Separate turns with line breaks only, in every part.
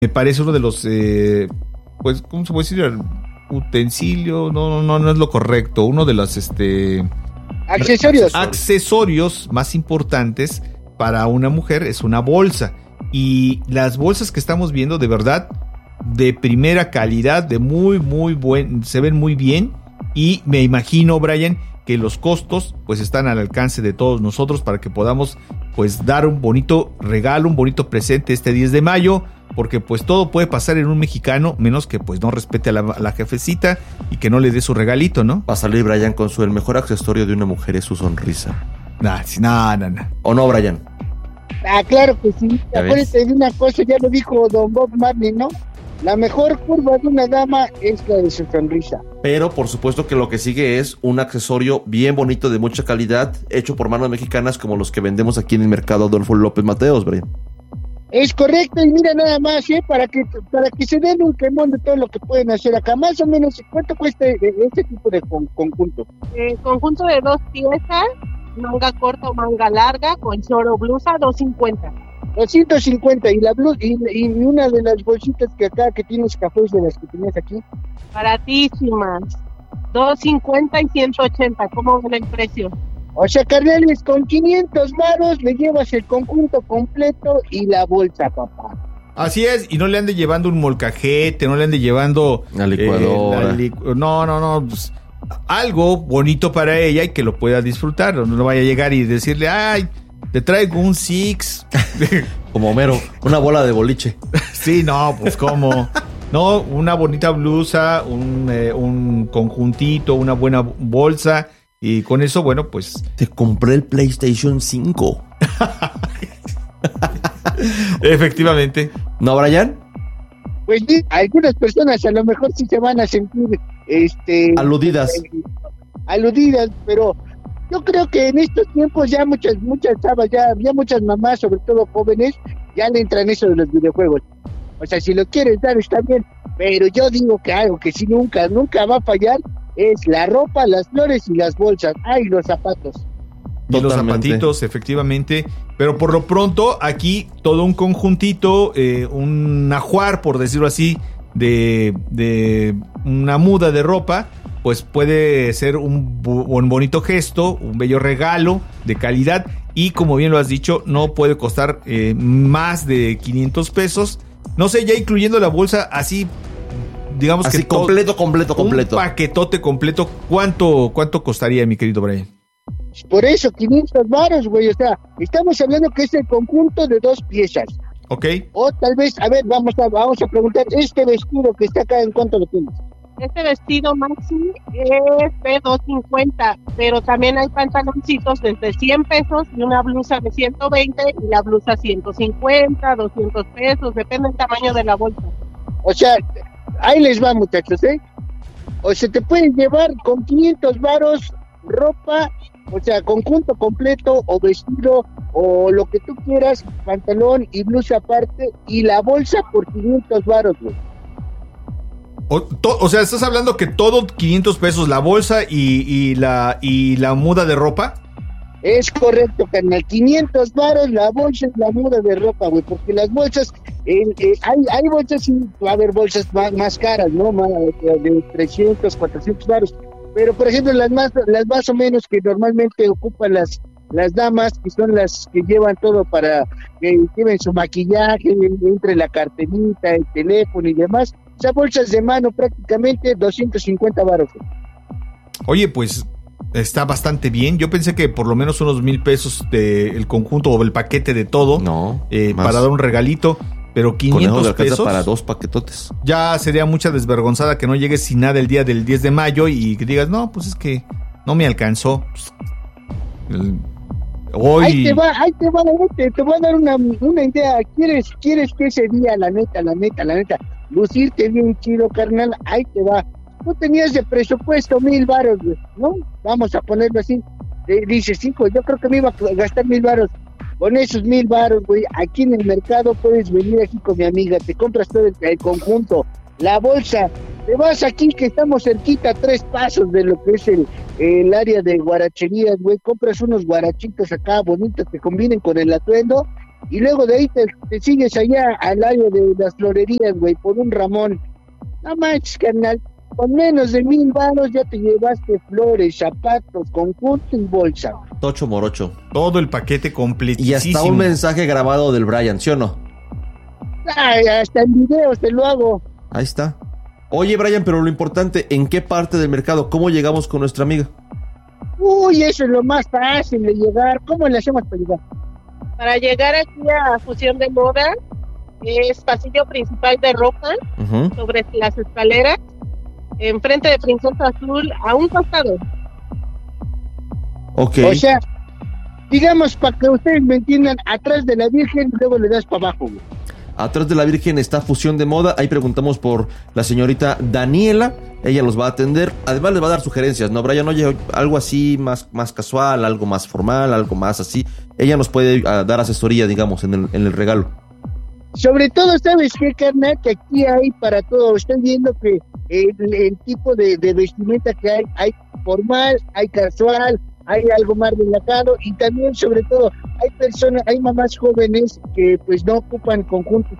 me parece uno de los, pues, ¿cómo se puede decir? Utensilio, no es lo correcto. Uno de los, accesorios más importantes para una mujer es una bolsa. Y las bolsas que estamos viendo, de verdad, de primera calidad, de muy buen, se ven muy bien. Y me imagino, Brian, que los costos pues están al alcance de todos nosotros para que podamos pues dar un bonito regalo, un bonito presente este 10 de mayo, porque pues todo puede pasar en un mexicano, menos que pues no respete a la jefecita y que no le dé su regalito, ¿no?
Va a salir Brian con el mejor accesorio de una mujer es su sonrisa.
No.
¿O no, Brian?
Claro que sí. Acuérdate de una cosa, ya lo dijo don Bob Marley, ¿no? La mejor curva de una dama es la de su sonrisa.
Pero por supuesto que lo que sigue es un accesorio bien bonito de mucha calidad, hecho por manos mexicanas como los que vendemos aquí en el mercado Adolfo López Mateos, Brian.
Es correcto, y mira nada más, para que se den un quemón de todo lo que pueden hacer acá. Más o menos, ¿cuánto cuesta este tipo de conjunto?
Conjunto de 2 piezas, manga corta o manga larga, con short o blusa, 250.
250, y la blusa, y una de las bolsitas que acá, que tienes cafés de las que tienes aquí.
Baratísimas, 250 y 180, ¿cómo ven el precio?
O sea, carnales, con 500 varos le llevas el conjunto completo y la bolsa, papá.
Así es, y no le ande llevando un molcajete, no le ande llevando
la licuadora.
No, pues, algo bonito para ella y que lo pueda disfrutar. No vaya a llegar y decirle, ay, te traigo un Six.
Como Homero, una bola de boliche.
Sí, no, pues cómo. No, una bonita blusa, un conjuntito, una buena bolsa. Y con eso, bueno, pues...
Te compré el PlayStation 5.
Efectivamente.
¿No, Brian?
Pues sí, algunas personas a lo mejor sí se van a sentir...
aludidas,
pero yo creo que en estos tiempos ya muchas chavas, ya muchas mamás, sobre todo jóvenes, ya le entran eso de los videojuegos. O sea, si lo quieres dar está bien, pero yo digo que algo que sí nunca va a fallar es la ropa, las flores y las bolsas. Ay, los zapatos.
Y los zapatitos, efectivamente. Pero por lo pronto, aquí todo un conjuntito, un ajuar, por decirlo así, de una muda de ropa, pues puede ser un bonito gesto, un bello regalo de calidad. Y como bien lo has dicho, no puede costar más de 500 pesos. No sé, ya incluyendo la bolsa, así... Digamos
así
que
completo.
Un paquetote completo. ¿Cuánto costaría, mi querido Brian?
Por eso, 500 varos, güey. O sea, estamos hablando que es el conjunto de 2 piezas.
Ok.
O tal vez, a ver, vamos a preguntar, este vestido que está acá, ¿en cuánto lo tienes?
Este vestido máximo es de 250, pero también hay pantaloncitos desde 100 pesos y una blusa de 120 y la blusa 150, 200 pesos, depende del tamaño de la bolsa.
O sea... Ahí les va, muchachos, O se te pueden llevar con 500 varos ropa, o sea, conjunto completo o vestido o lo que tú quieras, pantalón y blusa aparte, y la bolsa por 500 varos, güey.
O sea, ¿estás hablando que todo 500 pesos, la bolsa y la muda de ropa?
Es correcto, carnal, 500 varos la bolsa y la muda de ropa, güey, porque las bolsas, hay bolsas, va a haber bolsas más caras, ¿no? De 300, 400 varos, pero por ejemplo las más o menos que normalmente ocupan las damas, que son las que llevan todo para que lleven su maquillaje, entre la carterita, el teléfono y demás, o sea, bolsas de mano prácticamente 250 varos.
Oye, pues... está bastante bien. Yo pensé que por lo menos unos 1,000 pesos del conjunto o el paquete de todo.
No.
Para dar un regalito. Pero 500 pesos.
Para 2 paquetotes.
Ya sería mucha desvergonzada que no llegues sin nada el día del 10 de mayo y que digas, no, pues es que no me alcanzó. Hoy...
Ahí te va, te voy a dar una idea. ¿Quieres que ese día, la neta, lucirte bien chido, carnal? Ahí te va. Tú tenías de presupuesto 1,000 varos, güey, ¿no? Vamos a ponerlo así. Dices, 5, yo creo que me iba a gastar 1,000 varos. Con esos 1,000 varos, güey, aquí en el mercado puedes venir aquí con mi amiga, te compras todo el conjunto, la bolsa, te vas aquí que estamos cerquita, a 3 pasos de lo que es el área de guaracherías, güey, compras unos guarachitos acá bonitos que combinen con el atuendo y luego de ahí te sigues allá al área de las florerías, güey, por un ramón. No manches, carnal, con menos de 1,000 varos ya te llevaste flores, zapatos, conjunto y bolsa.
Tocho morocho.
Todo el paquete
Y
completísimo.
hasta un mensaje grabado del Brian, ¿sí o no?
Ay, hasta en videos te lo hago.
Ahí está. Oye, Brian, pero lo importante, ¿en qué parte del mercado? ¿Cómo llegamos con nuestra amiga?
Uy, eso es lo más fácil de llegar. ¿Cómo le hacemos para llegar?
Para llegar aquí a Fusión de Moda, es pasillo principal de ropa,
Ujú.
sobre las escaleras, enfrente de Princesa Azul, a un costado.
Ok.
O sea, digamos, para que ustedes me entiendan, atrás de la Virgen, luego le das para abajo, güey.
Atrás de la Virgen está Fusión de Moda. Ahí preguntamos por la señorita Daniela. Ella los va a atender. Además, les va a dar sugerencias, ¿no, Brian? Oye, algo así más casual, algo más formal, algo más así. Ella nos puede dar asesoría, digamos, en el regalo.
Sobre todo, ¿sabes qué, carnal? Que aquí hay para todo. Estoy viendo que el tipo de vestimenta que hay formal, hay casual, hay algo más relajado y también, sobre todo, hay mamás jóvenes que pues no ocupan conjuntos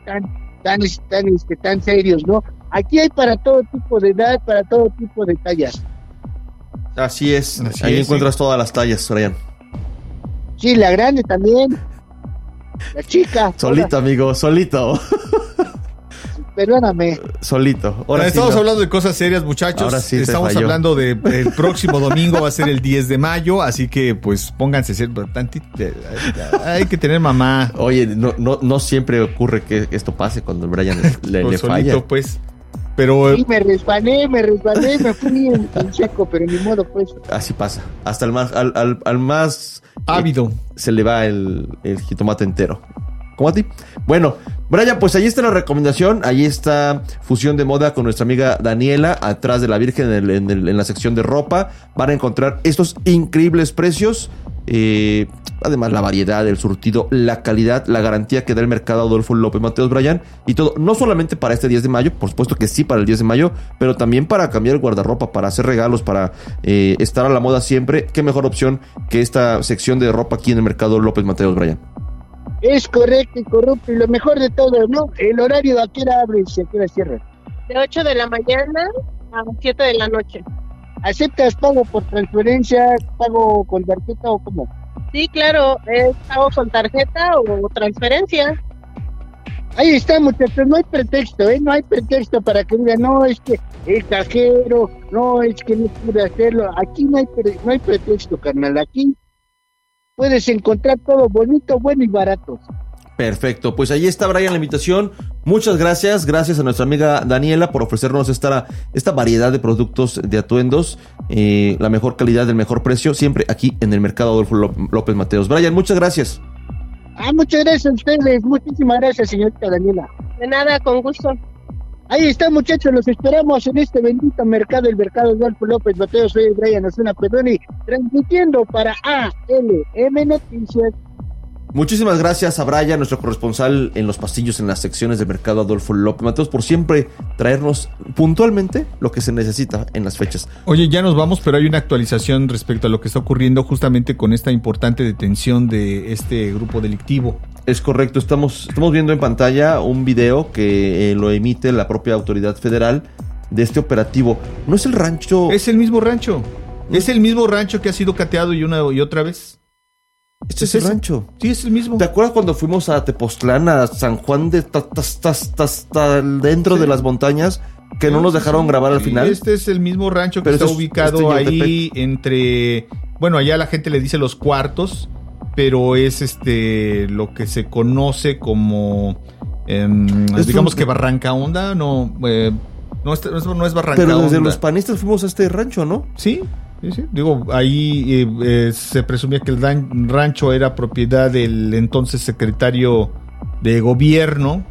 tan serios, ¿no? Aquí hay para todo tipo de edad, para todo tipo de tallas.
Así es.
Así
Ahí
es,
encuentras todas las tallas, Brian.
Sí, la grande también. La chica.
Solito, amigo, solito.
Perdóname.
Solito. Ahora
Estamos
sí, no.
hablando de cosas serias, muchachos.
Ahora sí te
Estamos
falló.
hablando de el próximo domingo va a ser el 10 de mayo, así que pues pónganse tantito. Hay que tener mamá.
Oye, no siempre ocurre que esto pase cuando el Brian le
Pues,
falla.
solito, pues. Pero
Sí, me resbalé, me fui en seco, pero ni modo, pues.
Así pasa. Hasta el más, al más
ávido.
se le va el jitomate entero. ¿Cómo a ti? Bueno, Brian, pues ahí está la recomendación. Ahí está Fusión de Moda con nuestra amiga Daniela, atrás de la Virgen en la sección de ropa. Van a encontrar estos increíbles precios. Además, la variedad, el surtido, la calidad, la garantía que da el mercado Adolfo López Mateos, Brian. Y todo, no solamente para este 10 de mayo, por supuesto que sí para el 10 de mayo, pero también para cambiar el guardarropa, para hacer regalos, para estar a la moda siempre. Qué mejor opción que esta sección de ropa aquí en el mercado López Mateos, Brian.
Es correcto y corrupto, y lo mejor de todo, ¿no? El horario de a qué hora abre y a qué hora cierra.
De 8 de la mañana a 7 de la noche.
¿Aceptas pago por transferencia, pago con tarjeta o cómo?
Sí, claro, es pago con tarjeta o transferencia.
Ahí está, muchachos, no hay pretexto, no hay pretexto para que digan, no, es que el cajero, no, es que no pude hacerlo. Aquí no hay pretexto, carnal, aquí puedes encontrar todo bonito, bueno y barato.
Perfecto, pues ahí está, Brian, la invitación. Muchas gracias, gracias a nuestra amiga Daniela por ofrecernos esta variedad de productos de atuendos, la mejor calidad, el mejor precio, siempre aquí en el mercado Adolfo López Mateos. Brian, muchas gracias.
Muchas gracias a ustedes, muchísimas gracias, señorita Daniela.
De nada, con gusto.
Ahí está, muchachos, los esperamos en este bendito mercado, el mercado Adolfo López Mateos. Soy Brian Osuna Pedoni, transmitiendo para ALM Noticias.
Muchísimas gracias a Brian, nuestro corresponsal en los pasillos, en las secciones de mercado Adolfo López Mateos, por siempre traernos puntualmente lo que se necesita en las fechas.
Oye, ya nos vamos, pero hay una actualización respecto a lo que está ocurriendo justamente con esta importante detención de este grupo delictivo.
Es correcto, estamos viendo en pantalla un video que lo emite la propia autoridad federal de este operativo. ¿No es el rancho?
Es el mismo rancho. Es el mismo rancho que ha sido cateado y una y otra vez.
Este es el rancho.
Sí, es el mismo.
¿Te acuerdas cuando fuimos a Tepoztlán, a San Juan de dentro
Sí.
de las montañas, que no nos dejaron grabar al
Sí,
final?
Este es el mismo rancho que
Pero
está
este es-
ubicado
este es
ahí entre... Bueno, allá la gente le dice Los Cuartos, pero es lo que se conoce como...
Es
digamos
un-
que Barranca Honda, no es Barranca
Pero desde
Honda.
los panistas fuimos a este rancho, ¿no?
Sí. Digo, ahí se presumía que el rancho era propiedad del entonces secretario de gobierno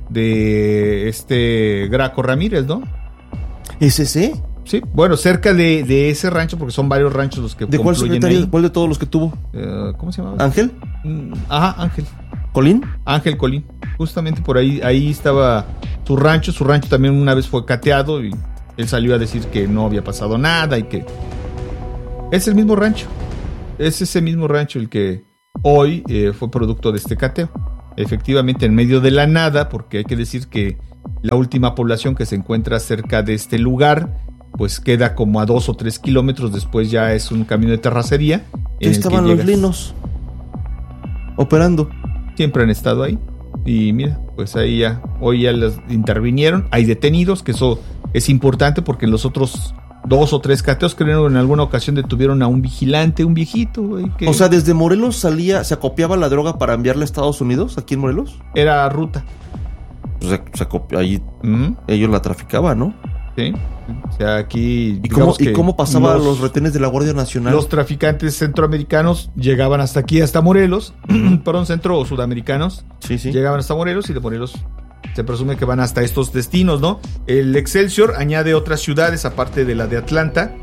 de Graco Ramírez, ¿no?
¿Es ese?
Sí, bueno, cerca de ese rancho, porque son varios ranchos los que
¿De cuál
confluyen
secretario?
ahí.
¿Cuál de todos los que tuvo?
¿Cómo se llamaba?
¿Ángel?
Ajá, Ángel.
¿Colín?
Ángel Colín. Justamente por ahí estaba su rancho. Su rancho también una vez fue cateado y él salió a decir que no había pasado nada y que... Es el mismo rancho. Es ese mismo rancho el que hoy fue producto de este cateo. efectivamente en medio de la nada, porque hay que decir que la última población que se encuentra cerca de este lugar, pues queda como a 2 o 3 kilómetros, después ya es un camino de terracería.
Ya estaban los linos operando.
Siempre han estado ahí. Y mira, pues ahí ya, hoy ya les intervinieron. Hay detenidos, que eso es importante porque en los otros 2 o 3 cateos, creo, en alguna ocasión detuvieron a un vigilante, un viejito, güey, que
O sea, desde Morelos se acopiaba la droga para enviarla a Estados Unidos, aquí en Morelos.
era ruta.
Pues ahí ellos la traficaban, ¿no?
Sí. O sea, aquí.
¿Y cómo pasaba los retenes de la Guardia Nacional?
Los traficantes centroamericanos llegaban hasta aquí, hasta Morelos, perdón, centro o sudamericanos.
Sí.
Llegaban hasta Morelos y de Morelos se presume que van hasta estos destinos, ¿no? El Excelsior añade otras ciudades aparte de la de Atlanta.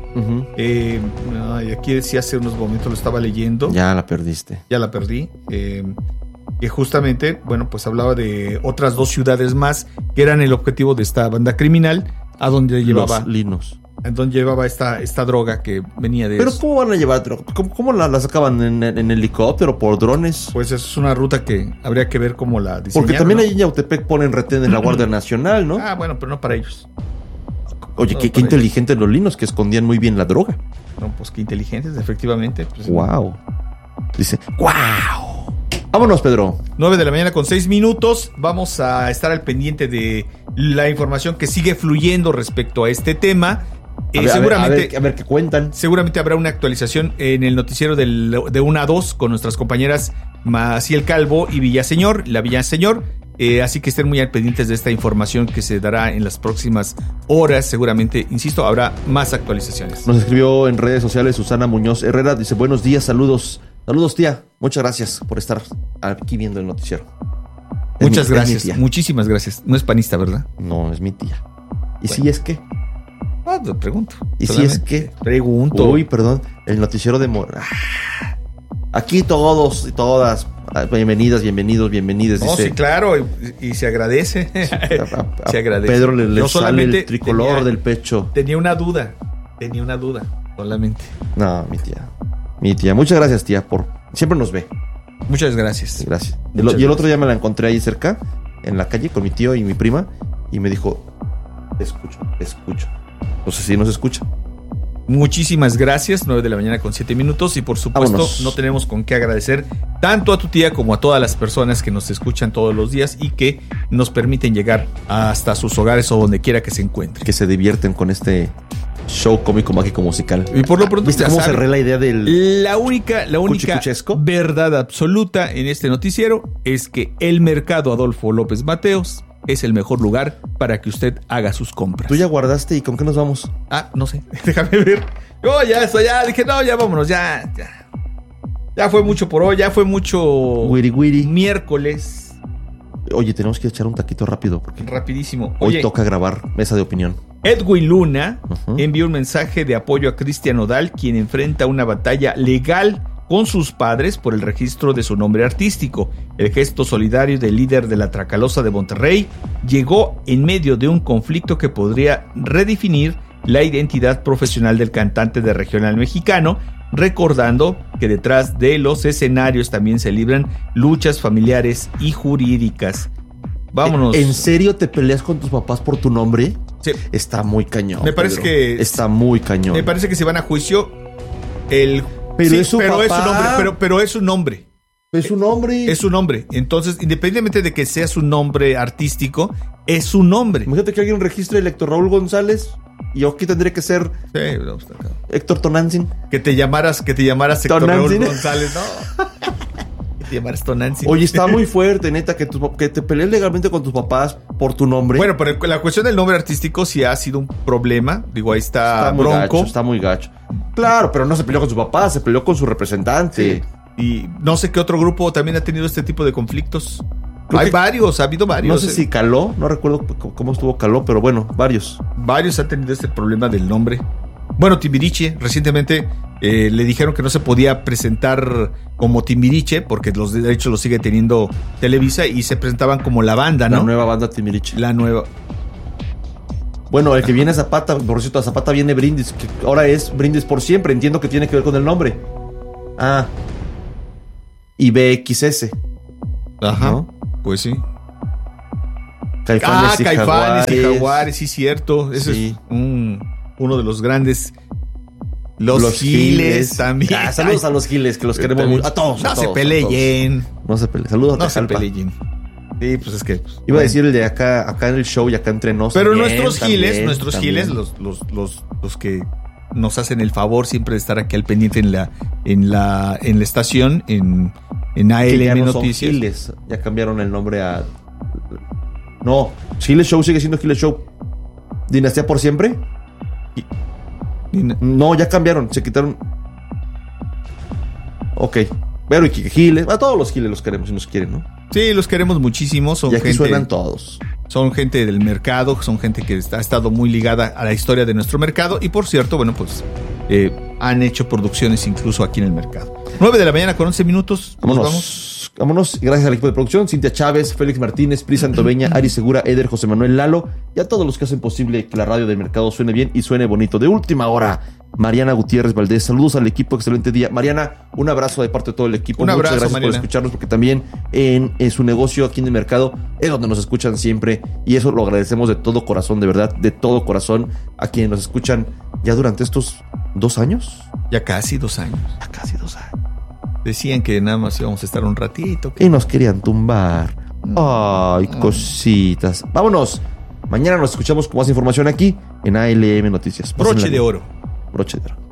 Aquí decía hace unos momentos, lo estaba leyendo.
Ya la perdiste.
Ya la perdí. Que justamente, bueno, pues hablaba de otras 2 ciudades más que eran el objetivo de esta banda criminal, a donde llevaba
los linos.
En donde llevaba esta droga que venía de...
Pero ¿cómo van a llevar droga? ¿Cómo la sacaban en helicóptero, por drones?
Pues es una ruta que habría que ver cómo la diseñaron.
Porque también
¿no?
ahí en Yautepec ponen retén en la Guardia Nacional, ¿no?
Ah, bueno, pero no para ellos.
Oye,
no,
qué inteligentes los linos que escondían muy bien la droga.
No, pues qué inteligentes, efectivamente. Pues,
wow. Dice, wow. Vámonos, Pedro.
9:06 a.m. Vamos a estar al pendiente de la información que sigue fluyendo respecto a este tema.
Seguramente, a ver qué cuentan.
Seguramente habrá una actualización en el noticiero de 1 a 2 con nuestras compañeras Maciel Calvo y Villaseñor, la Villaseñor. Así que estén muy al pendientes de esta información que se dará en las próximas horas. Seguramente, insisto, habrá más actualizaciones.
Nos escribió en redes sociales Susana Muñoz Herrera. Dice, buenos días, saludos. Saludos, tía. Muchas gracias por estar aquí viendo el noticiero.
Muchas gracias. Muchísimas gracias. No es panista, ¿verdad?
No, es mi tía. ¿Y
bueno.
si es qué?
Te pregunto.
¿Y si es qué?
Pregunto.
Uy, perdón. El noticiero de Aquí todos y todas. Bienvenidas, bienvenidos, bienvenidas.
No,
dice,
sí, claro. Y se agradece. Se agradece.
Pedro le
Yo
sale el tricolor del pecho.
Tenía una duda. Solamente.
No, mi tía. Muchas gracias, tía, siempre nos ve.
Muchas gracias.
Gracias. Y el otro día me la encontré ahí cerca, en la calle, con mi tío y mi prima, y me dijo, te escucho. No sé si nos escucha.
Muchísimas gracias, 9:07 a.m. Y por supuesto,
vámonos.
No tenemos con qué agradecer tanto a tu tía como a todas las personas que nos escuchan todos los días y que nos permiten llegar hasta sus hogares o donde quiera que se encuentren.
Que se divierten con este show cómico, mágico, musical.
Y por lo pronto,
¿viste cómo cerré la idea del...
La única
cuchicuchesco?
Verdad absoluta en este noticiero es que el mercado Adolfo López Mateos es el mejor lugar para que usted haga sus compras.
¿Tú ya guardaste y con qué nos vamos?
No sé, déjame ver. Yo ya dije, no, ya vámonos, ya fue mucho por hoy, ya fue mucho
Wiri.
miércoles.
Oye, tenemos que echar un taquito rápido porque
rapidísimo.
Hoy toca grabar mesa de opinión.
Edwin Luna envió un mensaje de apoyo a Cristian Nodal, quien enfrenta una batalla legal con sus padres por el registro de su nombre artístico. El gesto solidario del líder de la Tracalosa de Monterrey llegó en medio de un conflicto que podría redefinir la identidad profesional del cantante de regional mexicano, recordando que detrás de los escenarios también se libran luchas familiares y jurídicas. Vámonos.
¿En serio te peleas con tus papás por tu nombre?
Sí.
Está muy cañón.
Me parece que
está muy cañón.
Me parece que si van a juicio
Pero es su papá.
Pero es su nombre.
Es su nombre.
Es su nombre. Entonces, independientemente de que sea su nombre artístico, es su nombre.
Imagínate que alguien registre el Héctor Raúl González y yo aquí tendría que ser Héctor Tonantzin.
Que te llamaras Héctor Raúl González, ¿no? Que te llamaras Tonantzin.
Oye, está muy fuerte, neta, que te pelees legalmente con tus papás por tu nombre.
Bueno, pero la cuestión del nombre artístico sí ha sido un problema. Digo, ahí está Bronco.
Está muy gacho. Claro, pero no se peleó con su papá, se peleó con su representante.
Sí. Y no sé qué otro grupo también ha tenido este tipo de conflictos. Ha habido varios.
No sé si Caló, no recuerdo cómo estuvo Caló, pero bueno, varios.
Varios han tenido este problema del nombre. Bueno, Timbiriche, recientemente le dijeron que no se podía presentar como Timbiriche, porque los derechos los sigue teniendo Televisa, y se presentaban como la banda, ¿no?
La nueva banda Timbiriche.
La nueva.
Bueno, el que viene Zapata, por cierto, a Zapata viene Brindis, que ahora es Brindis por siempre, entiendo que tiene que ver con el nombre. Y BXS.
Ajá.
¿No?
Pues sí.
Caifanes y
Jaguares, sí, cierto. Ese
Sí.
es uno de los grandes. Los Giles también.
Saludos a los Giles, que los queremos
También.
mucho. A todos.
No
a
se
todos,
peleen.
a todos. No se peleen. Saludos a
No se
Tajalpa.
peleen. Sí, pues es que.
Iba a decir el de acá en el show y acá entre nos.
Pero
también,
nuestros
también.
Giles, los que nos hacen el favor siempre de estar aquí al pendiente en la estación, en
Que ya
ALM
no son
Noticias.
Giles. Ya cambiaron el nombre a. No, Giles Show sigue siendo Giles Show. ¿Dinastía por siempre? No, ya cambiaron, se quitaron. Ok. Pero y Giles, a todos los Giles los queremos si nos quieren, ¿no?
Sí, los queremos muchísimo. Son
Y aquí
gente,
suenan todos.
son gente del mercado, son gente que ha estado muy ligada a la historia de nuestro mercado. Y por cierto, bueno, pues han hecho producciones incluso aquí en el mercado. 9 de la mañana con 11 minutos. Nos vamos.
Vámonos. Gracias al equipo de producción, Cintia Chávez, Félix Martínez, Pri Santoveña, Ari Segura, Eder, José Manuel Lalo y a todos los que hacen posible que la radio del mercado suene bien y suene bonito. De última hora, Mariana Gutiérrez Valdés. Saludos al equipo, excelente día. Mariana, un abrazo de parte de todo el equipo.
Un abrazo,
Muchas gracias
Mariana,
por escucharnos, porque también en su negocio aquí en el mercado es donde nos escuchan siempre y eso lo agradecemos de todo corazón, de verdad, de todo corazón a quienes nos escuchan ya durante estos 2 años.
Ya casi 2 años.
Ya casi 2 años.
Decían que nada más íbamos a estar un ratito.
Y nos querían tumbar. Ay, cositas. Vámonos. Mañana nos escuchamos con más información aquí en ALM Noticias.
Broche de oro.
Broche de oro.